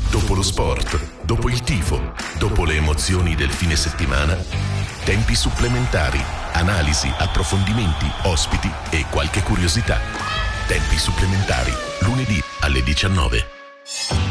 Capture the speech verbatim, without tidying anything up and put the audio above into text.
Dopo lo sport, dopo il tifo, dopo le emozioni del fine settimana, tempi supplementari, analisi, approfondimenti, ospiti e qualche curiosità. Tempi supplementari, lunedì alle diciannove.